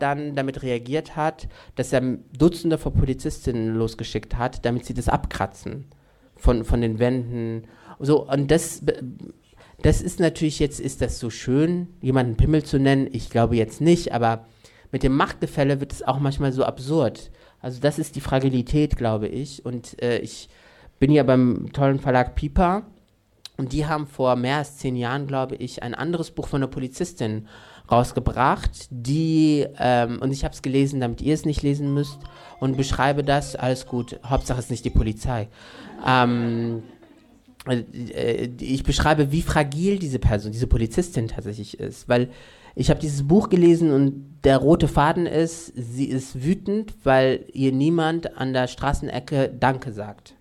dann damit reagiert hat, dass er Dutzende von Polizistinnen losgeschickt hat, damit sie das abkratzen von den Wänden. So, und das ist natürlich jetzt, ist das so schön, jemanden Pimmel zu nennen? Ich glaube jetzt nicht, aber mit dem Machtgefälle wird es auch manchmal so absurd. Also das ist die Fragilität, glaube ich. Und ich bin ja beim tollen Verlag Piper und die haben vor mehr als 10 Jahren, glaube ich, ein anderes Buch von einer Polizistin rausgebracht, die, und ich habe es gelesen, damit ihr es nicht lesen müsst, und beschreibe das, alles gut, Hauptsache es ist nicht die Polizei. Ich beschreibe, wie fragil diese Person, diese Polizistin tatsächlich ist, weil ich habe dieses Buch gelesen und der rote Faden ist, sie ist wütend, weil ihr niemand an der Straßenecke Danke sagt.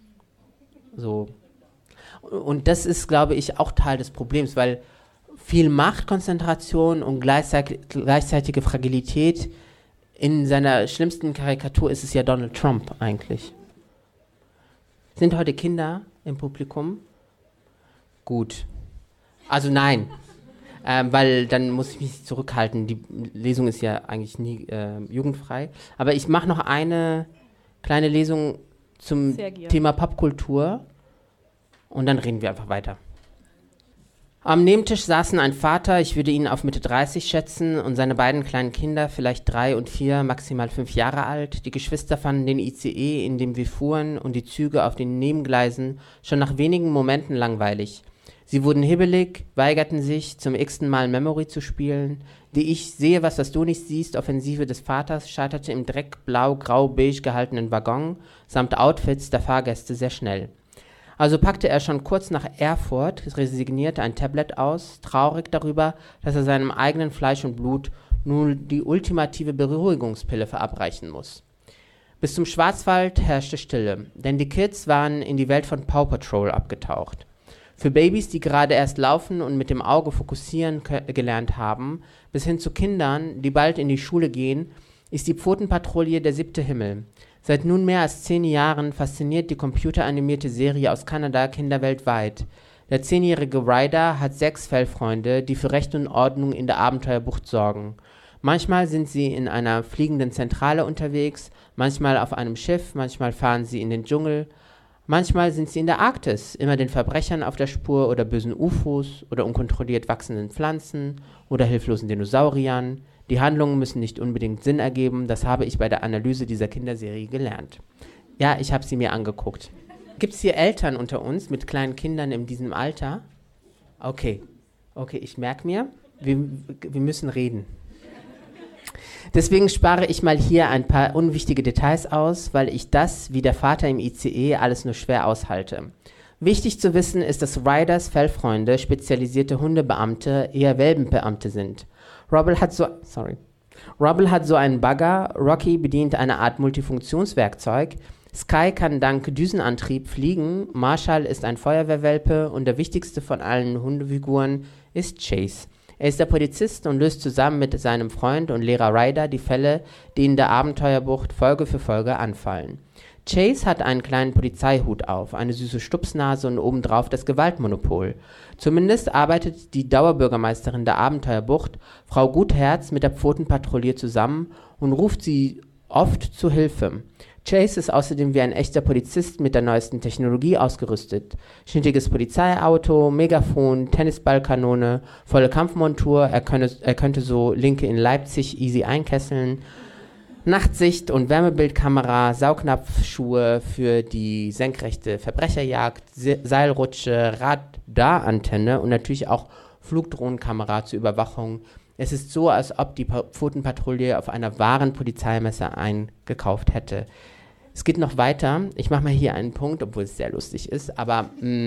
So. Und das ist, glaube ich, auch Teil des Problems, weil viel Machtkonzentration und gleichzeitige Fragilität, in seiner schlimmsten Karikatur ist es ja Donald Trump eigentlich. Sind heute Kinder im Publikum? Gut. Also nein. Weil dann muss ich mich zurückhalten. Die Lesung ist ja eigentlich nie jugendfrei. Aber ich mache noch eine kleine Lesung zum Thema Popkultur und dann reden wir einfach weiter. Am Nebentisch saßen ein Vater, ich würde ihn auf Mitte 30 schätzen, und seine beiden kleinen Kinder, vielleicht 3 und 4, maximal 5 Jahre alt. Die Geschwister fanden den ICE, in dem wir fuhren, und die Züge auf den Nebengleisen schon nach wenigen Momenten langweilig. Sie wurden hibbelig, weigerten sich, zum x-ten Mal Memory zu spielen. Die Ich sehe, was du nicht siehst, Offensive des Vaters scheiterte im Dreck blau-grau-beige gehaltenen Waggon samt Outfits der Fahrgäste sehr schnell. Also packte er schon kurz nach Erfurt resigniert ein Tablet aus, traurig darüber, dass er seinem eigenen Fleisch und Blut nun die ultimative Beruhigungspille verabreichen muss. Bis zum Schwarzwald herrschte Stille, denn die Kids waren in die Welt von Paw Patrol abgetaucht. Für Babys, die gerade erst laufen und mit dem Auge fokussieren gelernt haben, bis hin zu Kindern, die bald in die Schule gehen, ist die Pfotenpatrouille der 7. Himmel. Seit nun mehr als 10 Jahren fasziniert die computeranimierte Serie aus Kanada Kinder weltweit. Der 10-jährige Ryder hat 6 Fellfreunde, die für Recht und Ordnung in der Abenteuerbucht sorgen. Manchmal sind sie in einer fliegenden Zentrale unterwegs, manchmal auf einem Schiff, manchmal fahren sie in den Dschungel, manchmal sind sie in der Arktis, immer den Verbrechern auf der Spur oder bösen UFOs oder unkontrolliert wachsenden Pflanzen oder hilflosen Dinosauriern. Die Handlungen müssen nicht unbedingt Sinn ergeben, das habe ich bei der Analyse dieser Kinderserie gelernt. Ja, ich habe sie mir angeguckt. Gibt es hier Eltern unter uns mit kleinen Kindern in diesem Alter? Okay, ich merke mir, wir müssen reden. Deswegen spare ich mal hier ein paar unwichtige Details aus, weil ich das, wie der Vater im ICE, alles nur schwer aushalte. Wichtig zu wissen ist, dass Ryders Fellfreunde spezialisierte Hundebeamte eher Welpenbeamte sind. Rubble hat so einen Bagger, Rocky bedient eine Art Multifunktionswerkzeug, Sky kann dank Düsenantrieb fliegen, Marshall ist ein Feuerwehrwelpe und der wichtigste von allen Hundefiguren ist Chase. Er ist der Polizist und löst zusammen mit seinem Freund und Lehrer Ryder die Fälle, die in der Abenteuerbucht Folge für Folge anfallen. Chase hat einen kleinen Polizeihut auf, eine süße Stupsnase und obendrauf das Gewaltmonopol. Zumindest arbeitet die Dauerbürgermeisterin der Abenteuerbucht, Frau Gutherz, mit der Pfotenpatrouille zusammen und ruft sie oft zu Hilfe. Chase ist außerdem wie ein echter Polizist mit der neuesten Technologie ausgerüstet. Schnittiges Polizeiauto, Megafon, Tennisballkanone, volle Kampfmontur, er könnte so Linke in Leipzig easy einkesseln. Nachtsicht- und Wärmebildkamera, Saugnapfschuhe für die senkrechte Verbrecherjagd, Seilrutsche, Radarantenne und natürlich auch Flugdrohnenkamera zur Überwachung. Es ist so, als ob die Pfotenpatrouille auf einer wahren Polizeimesse eingekauft hätte. Es geht noch weiter. Ich mache mal hier einen Punkt, obwohl es sehr lustig ist, aber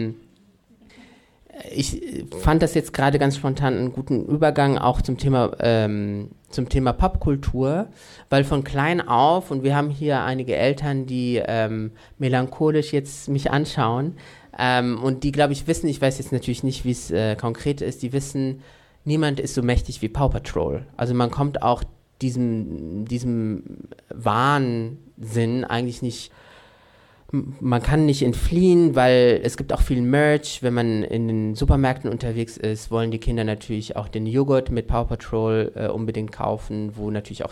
ich fand das jetzt gerade ganz spontan einen guten Übergang auch zum Thema Popkultur, weil von klein auf, und wir haben hier einige Eltern, die melancholisch jetzt mich anschauen und die, glaube ich, wissen, ich weiß jetzt natürlich nicht, wie es konkret ist, die wissen, niemand ist so mächtig wie Paw Patrol. Also man kommt auch diesem Wahnsinn eigentlich nicht man kann nicht entfliehen, weil es gibt auch viel Merch. Wenn man in den Supermärkten unterwegs ist, wollen die Kinder natürlich auch den Joghurt mit Paw Patrol unbedingt kaufen, wo natürlich auch